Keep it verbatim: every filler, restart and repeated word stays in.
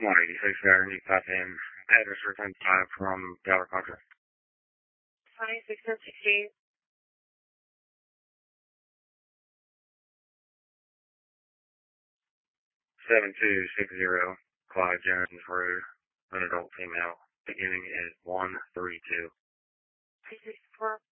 one eighty-six there, and you type in address for ten five from Tower Contract. twenty-six and sixteen. seven two six zero, Clyde Jones Road, an adult female, beginning at one three two. three six four.